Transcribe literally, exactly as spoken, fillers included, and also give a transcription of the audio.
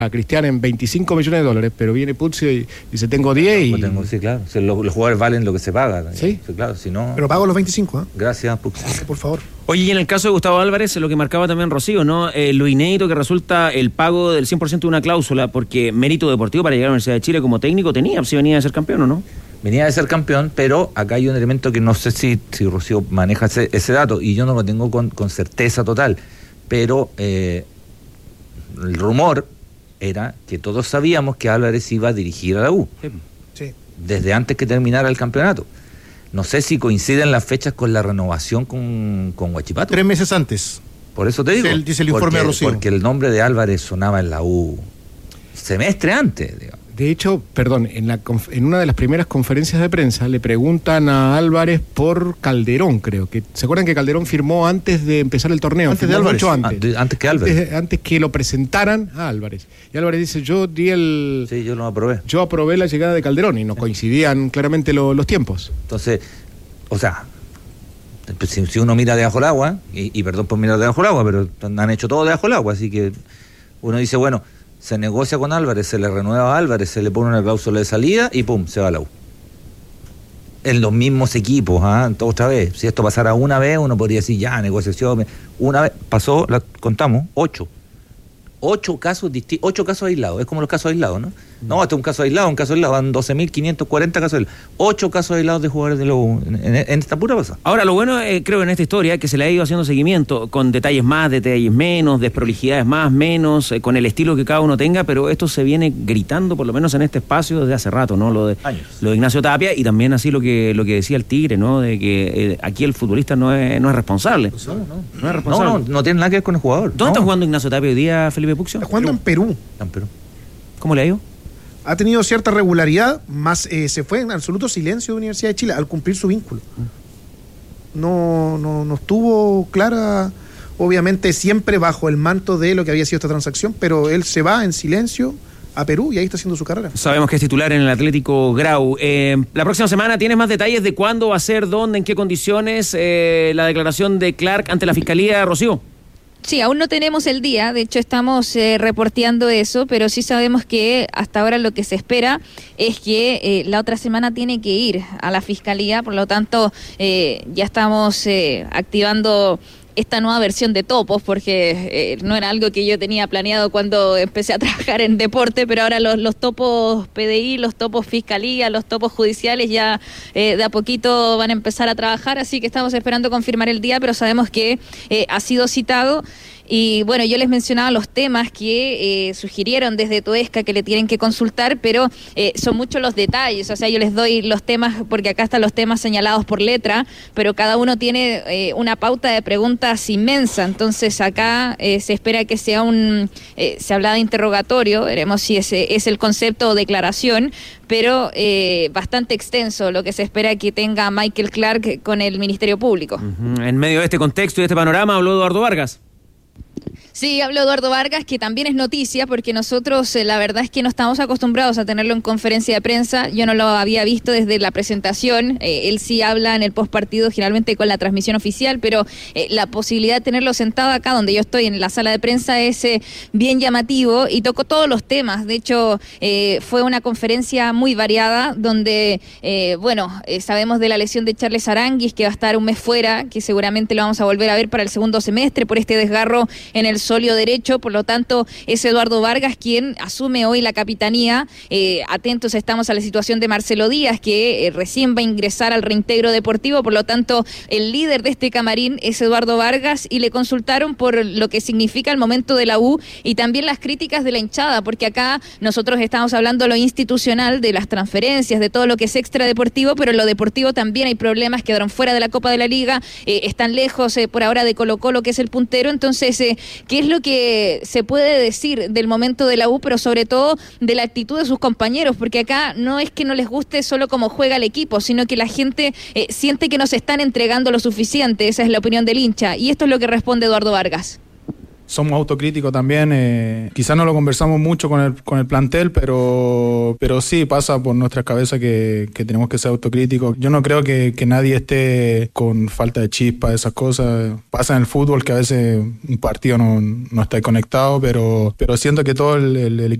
a Cristian en veinticinco millones de dólares, pero viene Puzzi y dice tengo diez y... Tengo, sí, claro. O sea, los, los jugadores valen lo que se paga. Sí. Sí, claro, si no... Pero pago los veinticinco, ¿eh? Gracias, Puzzi. Por favor. Oye, y en el caso de Gustavo Álvarez, lo que marcaba también Rocío, ¿no? Eh, lo inédito que resulta el pago del cien por ciento de una cláusula, porque mérito deportivo para llegar a la Universidad de Chile como técnico tenía, si venía de ser campeón o no. Venía de ser campeón, pero acá hay un elemento que no sé si, si Rocío maneja ese, ese dato, y yo no lo tengo con, con certeza total, pero eh, el rumor era que todos sabíamos que Álvarez iba a dirigir a la U, Sí. desde antes que terminara el campeonato. No sé si coinciden las fechas con la renovación con, con Huachipato. Tres meses antes. Por eso te digo. Dice el, dice el informe porque, de Rocío. Porque el nombre de Álvarez sonaba en la U semestre antes, digamos. De hecho, perdón, en, la, en una de las primeras conferencias de prensa le preguntan a Álvarez por Calderón, creo. que ¿Se acuerdan que Calderón firmó antes de empezar el torneo? Antes firmó de Álvarez. mucho antes. Antes, antes que Álvarez. Antes, antes que lo presentaran a Álvarez. Y Álvarez dice, yo di el... Sí, yo lo aprobé. Yo aprobé la llegada de Calderón y no coincidían claramente lo, los tiempos. Entonces, o sea, si, si uno mira debajo del agua, y, y perdón por mirar debajo del agua, pero han hecho todo debajo del agua, así que uno dice, bueno, se negocia con Álvarez, se le renueva a Álvarez, se le pone una cláusula de salida y pum, se va a la U. En los mismos equipos, ¿ah? ¿eh? Otra vez, si esto pasara una vez, uno podría decir, ya, negociación, una vez, pasó, la contamos, ocho. Ocho casos distintos, ocho casos aislados, es como los casos aislados, ¿no? No, este es un caso aislado, un caso aislado, van doce mil quinientos cuarenta casos aislados. Ocho casos aislados de jugadores de la U en, en, en esta pura pasada. Ahora, lo bueno, eh, creo, en esta historia, que se le ha ido haciendo seguimiento, con detalles más, detalles menos, desprolijidades más, menos, eh, con el estilo que cada uno tenga, pero esto se viene gritando, por lo menos en este espacio, desde hace rato, ¿no? Lo de, Años. lo de Ignacio Tapia, y también así lo que lo que decía el Tigre, ¿no? De que eh, aquí el futbolista no es, no es responsable. No, no. No es responsable. No, no, no tiene nada que ver con el jugador. ¿Dónde no. está jugando Ignacio Tapia hoy día, Felipe Puccio? Está jugando en Perú. Está en Perú. ¿Cómo le ha ido? Ha tenido cierta regularidad, más eh, se fue en absoluto silencio de Universidad de Chile al cumplir su vínculo. No, no, no estuvo clara, obviamente siempre bajo el manto de lo que había sido esta transacción, pero él se va en silencio a Perú y ahí está haciendo su carrera. Sabemos que es titular en el Atlético Grau. Eh, la próxima semana, ¿tienes más detalles de cuándo va a ser, dónde, en qué condiciones eh, la declaración de Clark ante la Fiscalía, Rocío? Sí, aún no tenemos el día, de hecho estamos eh, reporteando eso, pero sí sabemos que hasta ahora lo que se espera es que eh, la otra semana tiene que ir a la Fiscalía, por lo tanto eh, ya estamos eh, activando esta nueva versión de Topos, porque eh, no era algo que yo tenía planeado cuando empecé a trabajar en deporte, pero ahora los, los topos P D I, los topos Fiscalía, los topos judiciales ya eh, de a poquito van a empezar a trabajar, así que estamos esperando confirmar el día, pero sabemos que eh, ha sido citado. Y bueno, yo les mencionaba los temas que eh, sugirieron desde Toesca que le tienen que consultar, pero eh, son muchos los detalles, o sea, yo les doy los temas, porque acá están los temas señalados por letra, pero cada uno tiene eh, una pauta de preguntas inmensa, entonces acá eh, se espera que sea un, eh, se habla de interrogatorio, veremos si ese es el concepto o declaración, pero eh, bastante extenso lo que se espera que tenga Michael Clark con el Ministerio Público. Uh-huh. En medio de este contexto y de este panorama habló Eduardo Vargas. Sí, habló Eduardo Vargas, que también es noticia, porque nosotros eh, la verdad es que no estamos acostumbrados a tenerlo en conferencia de prensa. Yo no lo había visto desde la presentación. Eh, él sí habla en el postpartido, generalmente con la transmisión oficial, pero eh, la posibilidad de tenerlo sentado acá donde yo estoy en la sala de prensa es eh, bien llamativo y tocó todos los temas. De hecho, eh, fue una conferencia muy variada donde, eh, bueno, eh, sabemos de la lesión de Charles Aranguis, que va a estar un mes fuera, que seguramente lo vamos a volver a ver para el segundo semestre por este desgarro en el solio derecho, por lo tanto es Eduardo Vargas quien asume hoy la capitanía. Eh, atentos estamos a la situación de Marcelo Díaz, que eh, recién va a ingresar al reintegro deportivo, por lo tanto el líder de este camarín es Eduardo Vargas, y le consultaron por lo que significa el momento de la U y también las críticas de la hinchada, porque acá nosotros estamos hablando de lo institucional, de las transferencias, de todo lo que es extradeportivo, pero en lo deportivo también hay problemas, quedaron fuera de la Copa de la Liga, eh, están lejos eh, por ahora de Colo Colo, que es el puntero. Entonces eh, ¿qué es lo que se puede decir del momento de la U, pero sobre todo de la actitud de sus compañeros? Porque acá no es que no les guste solo cómo juega el equipo, sino que la gente eh, siente que no se están entregando lo suficiente. Esa es la opinión del hincha, y esto es lo que responde Eduardo Vargas. somos autocríticos también. Eh, quizás no lo conversamos mucho con el, con el plantel, pero, pero sí pasa por nuestras cabezas que, que tenemos que ser autocríticos. Yo no creo que, que nadie esté con falta de chispa, esas cosas. Pasa en el fútbol que a veces un partido no, no está conectado, pero, pero siento que todo el, el, el equipo